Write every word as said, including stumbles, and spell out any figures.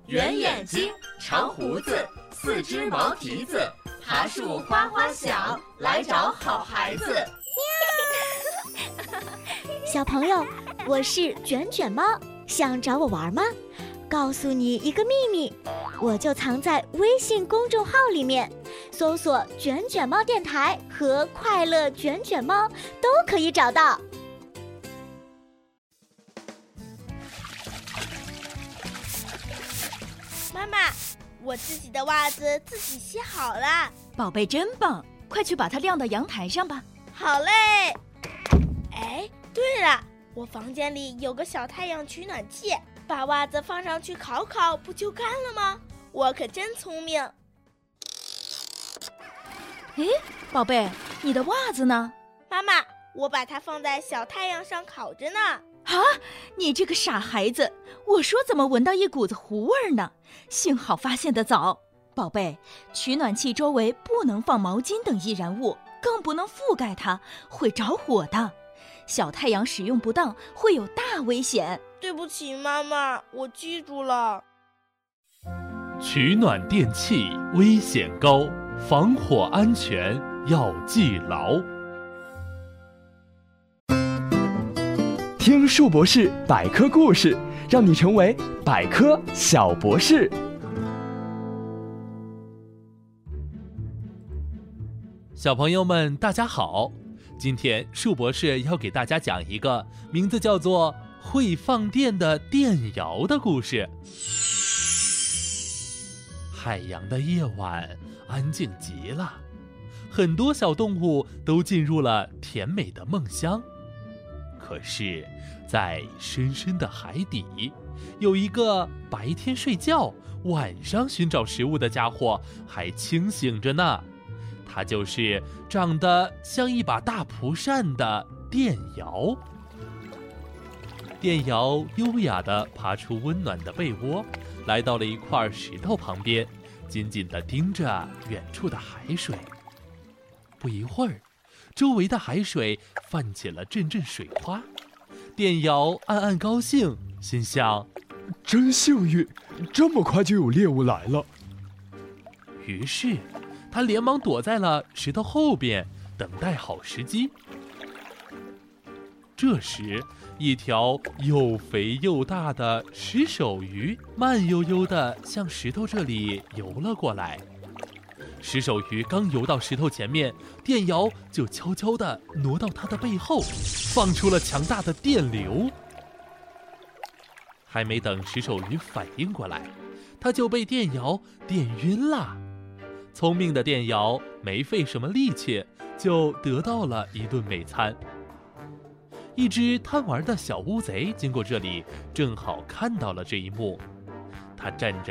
圆眼睛，长胡子，四只毛蹄子，爬树哗哗响，来找好孩子。 小朋友，我是卷卷猫，想找我玩吗？告诉你一个秘密，我就藏在微信公众号里面，搜索卷卷猫电台和快乐卷卷猫都可以找到。 妈妈，我自己的袜子自己洗好了。 宝贝真棒，快去把它晾到阳台上吧。 好嘞。哎，对了，我房间里有个小太阳取暖器，把袜子放上去烤烤，不就干了吗？我可真聪明。 诶，宝贝，你的袜子呢？ 妈妈，我把它放在小太阳上烤着呢。 啊，你这个傻孩子，我说怎么闻到一股子糊味呢？幸好发现得早。宝贝，取暖器周围不能放毛巾等易燃物，更不能覆盖它，会着火的。小太阳使用不当会有大危险。 对不起妈妈，我记住了。 取暖电器危险高，防火安全要记牢。 听树博士百科故事，让你成为百科小博士。 小朋友们大家好，今天树博士要给大家讲一个名字叫做会放电的电窑的故事。海洋的夜晚安静极了，很多小动物都进入了甜美的梦乡。可是在深深的海底，有一个白天睡觉晚上寻找食物的家伙还清醒着呢。它就是长得像一把大蒲扇的电窑。电窑优雅地爬出温暖的被窝，来到了一块石头旁边，紧紧地盯着远处的海水。不一会儿，周围的海水泛起了阵阵水花。电窑暗暗高兴，心想： 真幸运，这么快就有猎物来了。 于是他连忙躲在了石头后边，等待好时机。这时，一条又肥又大的石手鱼慢悠悠地向石头这里游了过来。石手鱼刚游到石头前面，电窑就悄悄地挪到它的背后，放出了强大的电流。还没等石手鱼反应过来，它就被电窑电晕了。聪明的电窑没费什么力气，就得到了一顿美餐。一只贪玩的小乌贼经过这里，正好看到了这一幕。他站着